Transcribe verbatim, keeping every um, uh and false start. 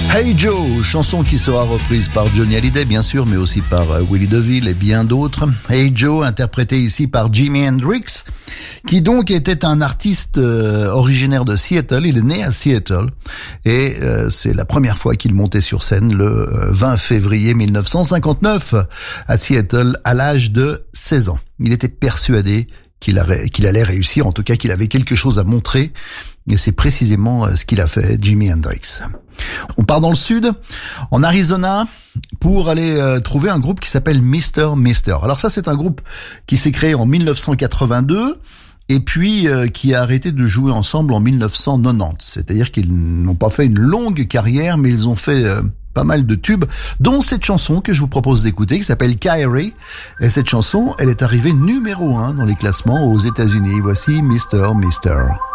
Hey Joe, chanson qui sera reprise par Johnny Hallyday bien sûr, mais aussi par Willie DeVille et bien d'autres. Hey Joe, interprété ici par Jimi Hendrix, qui donc était un artiste euh, originaire de Seattle. Il est né à Seattle et euh, c'est la première fois qu'il montait sur scène le vingt février mille neuf cent cinquante-neuf à Seattle à l'âge de seize ans. Il était persuadé qu'il, a, qu'il allait réussir, en tout cas qu'il avait quelque chose à montrer. Et c'est précisément ce qu'il a fait, Jimi Hendrix. On part dans le sud, en Arizona, pour aller euh, trouver un groupe qui s'appelle mister Mister. Alors ça, c'est un groupe qui s'est créé en mille neuf cent quatre-vingt-deux et puis euh, qui a arrêté de jouer ensemble en mille neuf cent quatre-vingt-dix. C'est-à-dire qu'ils n'ont pas fait une longue carrière, mais ils ont fait euh, pas mal de tubes, dont cette chanson que je vous propose d'écouter, qui s'appelle Kyrie. Et cette chanson, elle est arrivée numéro un dans les classements aux États-Unis. Voici mister Mister